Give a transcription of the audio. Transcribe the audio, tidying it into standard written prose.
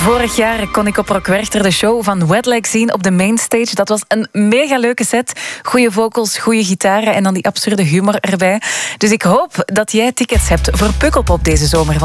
Vorig jaar kon ik op Rock Werchter de show van Wet Leg zien op de mainstage. Dat was een mega leuke set. Goeie vocals, goede gitaren en dan die absurde humor erbij. Dus ik hoop dat jij tickets hebt voor Pukkelpop deze zomer.